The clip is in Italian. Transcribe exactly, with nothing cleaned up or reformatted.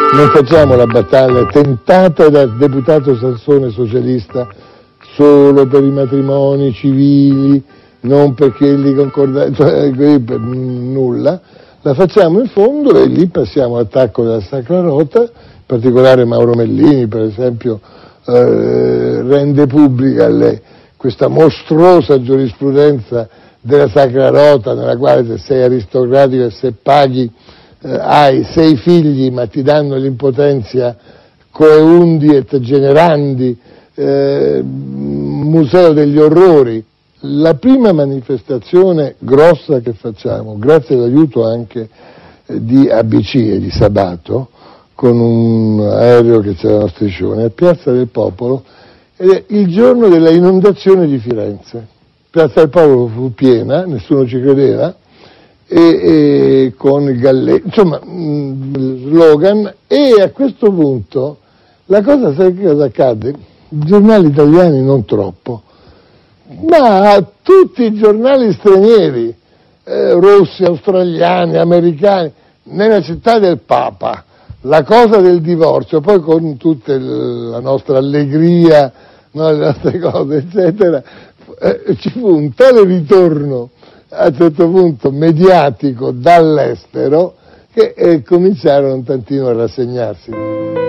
Non facciamo la battaglia tentata dal deputato Sassone socialista solo per i matrimoni civili, non perché li concordati, cioè, per nulla, la facciamo in fondo e lì passiamo all'attacco della Sacra Rota, in particolare Mauro Mellini per esempio eh, rende pubblica le, questa mostruosa giurisprudenza della Sacra Rota nella quale se sei aristocratico e se paghi eh, hai sei figli ma ti danno l'impotenza coeundi et generandi, eh, museo degli orrori. La prima manifestazione grossa che facciamo, grazie all'aiuto anche eh, di A B C e di Sabato, con un aereo che c'era a striscione, a Piazza del Popolo, ed è il giorno della inondazione di Firenze. Piazza del Popolo fu piena, nessuno ci credeva, e, e con il galletto, insomma, mh, slogan, e a questo punto la cosa, sai che cosa accadde? I giornali italiani non troppo, ma tutti i giornali stranieri, eh, russi, australiani, americani, nella città del Papa, la cosa del divorzio, poi con tutta la nostra allegria, no, le nostre cose, eccetera, eh, ci fu un tale ritorno a un certo punto mediatico dall'estero che eh, cominciarono un tantino a rassegnarsi.